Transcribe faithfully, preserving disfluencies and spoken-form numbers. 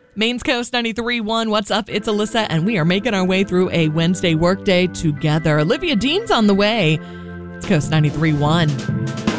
Maine's Coast ninety-three point one. What's up? It's Alyssa, and we are making our way through a Wednesday workday together. Olivia Dean's on the way. It's Coast ninety-three point one.